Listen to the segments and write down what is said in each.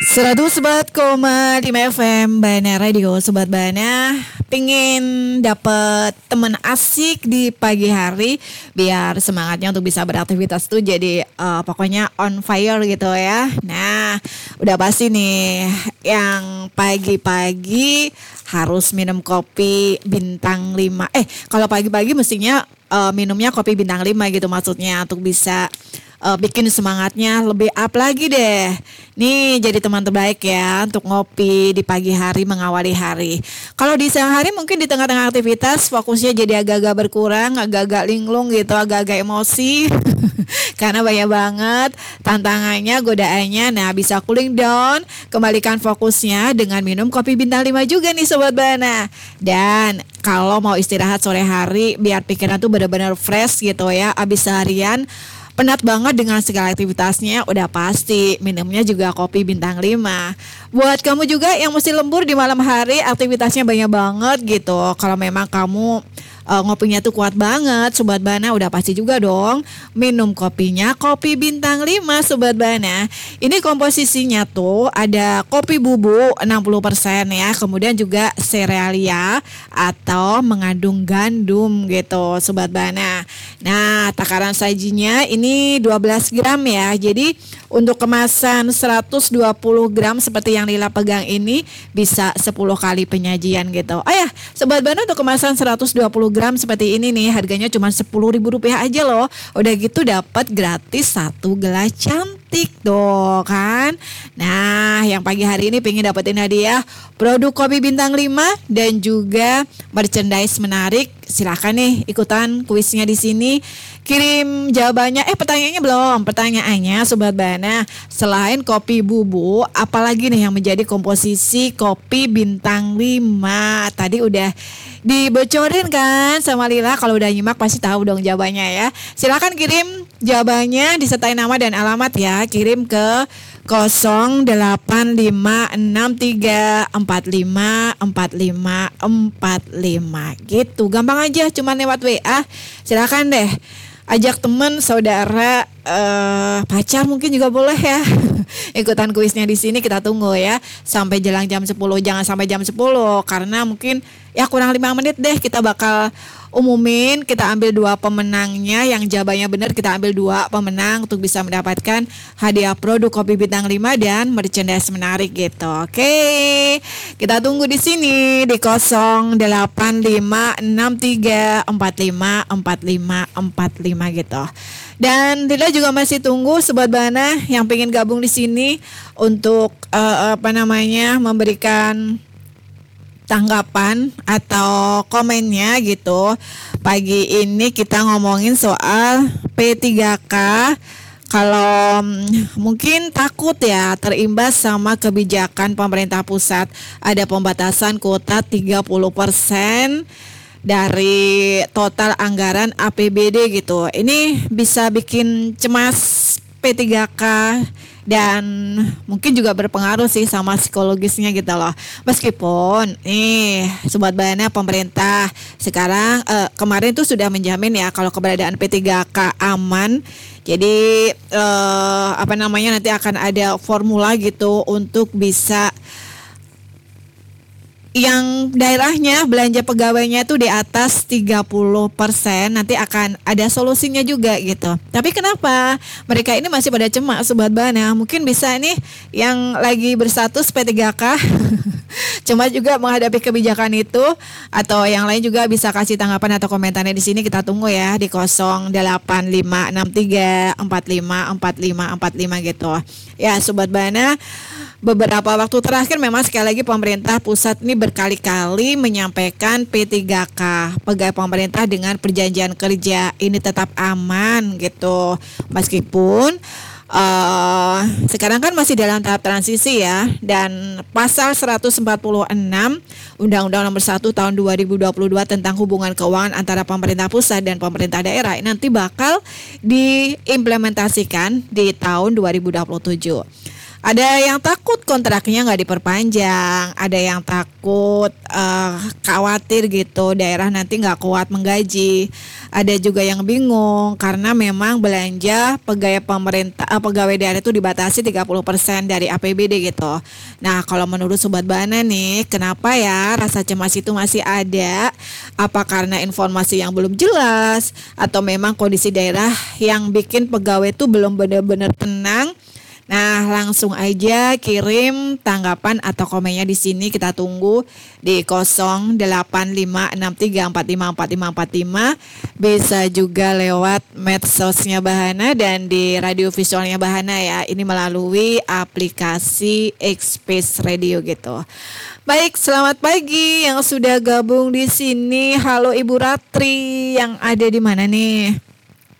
104,5 FM Bana Radio. Sobat Bana, pengen dapet teman asik di pagi hari biar semangatnya untuk bisa beraktivitas tuh jadi pokoknya on fire gitu ya. Nah, udah pasti nih yang pagi-pagi harus minum kopi bintang 5. Kalau pagi-pagi mestinya minumnya kopi bintang 5 gitu maksudnya, untuk bisa bikin semangatnya lebih up lagi deh. Nih jadi teman terbaik ya untuk ngopi di pagi hari mengawali hari. Kalau di siang hari mungkin di tengah-tengah aktivitas fokusnya jadi agak-agak berkurang, agak-agak linglung gitu, agak-agak emosi. Karena banyak banget tantangannya, godaannya. Nah, bisa cooling down, kembalikan fokusnya dengan minum kopi bintang 5 juga nih Sobat Bana. Dan kalau mau istirahat sore hari biar pikiran tuh benar-benar fresh gitu ya, abis seharian penat banget dengan segala aktivitasnya, udah pasti minumnya juga kopi bintang 5. Buat kamu juga yang mesti lembur di malam hari, aktivitasnya banyak banget gitu. Kalau memang kamu ngopinya tuh kuat banget, Sobat Bana, udah pasti juga dong minum kopinya kopi bintang 5 Sobat Bana. Ini komposisinya tuh ada kopi bubuk 60% ya, kemudian juga serealia atau mengandung gandum gitu Sobat Bana. Nah, takaran sajinya ini 12 gram ya. Jadi untuk kemasan 120 gram seperti yang Lila pegang ini bisa 10 kali penyajian gitu. Oh ya, Sobat Bana, untuk kemasan 120 gram seperti ini nih harganya cuma Rp10.000 aja loh. Udah gitu dapat gratis 1 gelas cantik dong kan. Nah, yang pagi hari ini pengen dapetin hadiah produk kopi bintang 5 dan juga merchandise menarik, silakan nih ikutan kuisnya di sini. Kirim jawabannya. Pertanyaannya belum. Pertanyaannya Sobat Bana, selain kopi bubuk, apalagi nih yang menjadi komposisi kopi bintang 5? Tadi udah dibocorin kan sama Lila. Kalau udah nyimak pasti tahu dong jawabannya ya. Silakan kirim jawabannya disertai nama dan alamat ya. Kirim ke 085634545445 gitu. Gampang aja, cuma lewat WA. Silakan deh ajak teman, saudara, pacar mungkin juga boleh ya. Ikutan kuisnya di sini, kita tunggu ya sampai jelang jam 10. Jangan sampai jam 10 karena mungkin ya kurang 5 menit deh kita bakal umumin. Kita ambil 2 pemenangnya, yang jawabannya benar kita ambil 2 pemenang untuk bisa mendapatkan hadiah produk kopi bintang 5 dan merchandise menarik gitu. Oke, kita tunggu di sini di 085634545545 gitu. Dan Lila juga masih tunggu Sobat Bana yang pengen gabung di sini untuk memberikan tanggapan atau komennya gitu. Pagi ini kita ngomongin soal P3K. Kalau mungkin takut ya terimbas sama kebijakan pemerintah pusat, ada pembatasan kuota 30% dari total anggaran APBD gitu. Ini bisa bikin cemas P3K dan mungkin juga berpengaruh sih sama psikologisnya gitu loh. Meskipun nih Sobat Bana, pemerintah sekarang kemarin tuh sudah menjamin ya kalau keberadaan P3K aman. Jadi nanti akan ada formula gitu untuk bisa yang daerahnya belanja pegawainya tuh di atas 30%, nanti akan ada solusinya juga gitu. Tapi kenapa mereka ini masih pada cemas Sobat Bana? Mungkin bisa nih yang lagi berstatus P3K cuma juga menghadapi kebijakan itu, atau yang lain juga bisa kasih tanggapan atau komentarnya di sini. Kita tunggu ya di 085634545545 gitu. Ya Sobat Bana, beberapa waktu terakhir memang sekali lagi pemerintah pusat ini berkali-kali menyampaikan P3K, pegawai pemerintah dengan perjanjian kerja ini tetap aman gitu. Meskipun sekarang kan masih dalam tahap transisi ya, dan pasal 146 Undang-Undang Nomor 1 Tahun 2022 tentang hubungan keuangan antara pemerintah pusat dan pemerintah daerah nanti bakal diimplementasikan di tahun 2027. Ada yang takut kontraknya nggak diperpanjang, ada yang takut khawatir gitu daerah nanti nggak kuat menggaji. Ada juga yang bingung karena memang belanja pegawai pemerintah pegawai daerah itu dibatasi 30% dari APBD gitu. Nah, kalau menurut Sobat Bana nih, kenapa ya rasa cemas itu masih ada? Apa karena informasi yang belum jelas atau memang kondisi daerah yang bikin pegawai itu belum benar-benar tenang? Nah, langsung aja kirim tanggapan atau komennya di sini, kita tunggu di 085634545455. Bisa juga lewat medsosnya Bahana dan di radio visualnya Bahana ya. Ini melalui aplikasi Express Radio gitu. Baik, selamat pagi yang sudah gabung di sini. Halo Ibu Ratri yang ada di mana nih?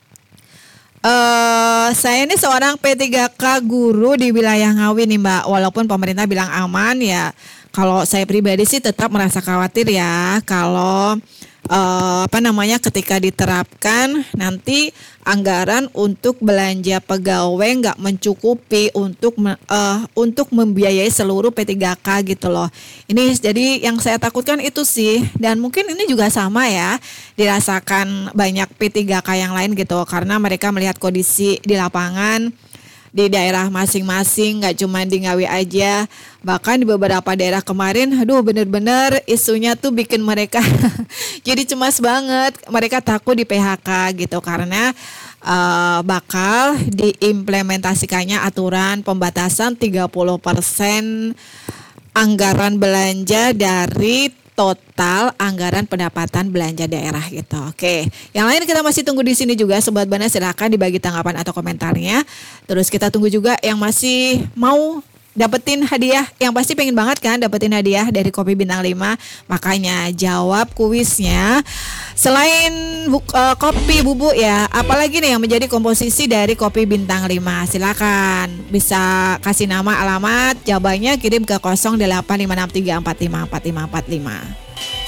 Saya ini seorang P3K guru di wilayah Ngawi nih Mbak. Walaupun pemerintah bilang aman ya, kalau saya pribadi sih tetap merasa khawatir ya kalau ketika diterapkan nanti anggaran untuk belanja pegawai nggak mencukupi untuk membiayai seluruh P3K gitu loh. Ini jadi yang saya takutkan itu sih, dan mungkin ini juga sama ya dirasakan banyak P3K yang lain gitu, karena mereka melihat kondisi di lapangan di daerah masing-masing, nggak cuma di Ngawi aja, bahkan di beberapa daerah kemarin, aduh bener-bener isunya tuh bikin mereka jadi cemas banget. Mereka takut di PHK gitu karena bakal diimplementasikannya aturan pembatasan 30% anggaran belanja dari total anggaran pendapatan belanja daerah gitu. Oke, yang lain kita masih tunggu di sini juga Sobat Bana, silakan dibagi tanggapan atau komentarnya. Terus kita tunggu juga yang masih mau dapetin hadiah, yang pasti pengen banget kan dapetin hadiah dari Kopi Bintang 5. Makanya jawab kuisnya. Selain kopi bubuk ya, apalagi nih yang menjadi komposisi dari Kopi Bintang 5? Silakan bisa kasih nama, alamat, jawabannya kirim ke 085634545545.